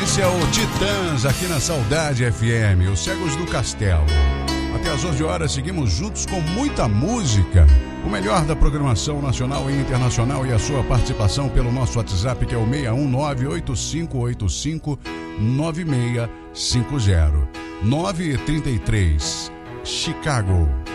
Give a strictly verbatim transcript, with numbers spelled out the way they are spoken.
Esse é o Titãs aqui na Saudade F M, os Cegos do Castelo. Até às onze horas seguimos juntos com muita música, o melhor da programação nacional e internacional e a sua participação pelo nosso WhatsApp, que é o seis um nove, oito cinco oito cinco, nove seis cinco zero. nove três três, Chicago.